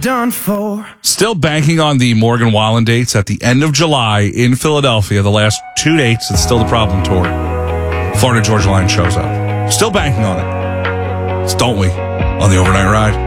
done for. Still banking on the Morgan Wallen dates at the end of July in Philadelphia. The last 2 dates, it's still the problem tour. Florida Georgia Line shows up. Still banking on it. Don't we? On the overnight ride.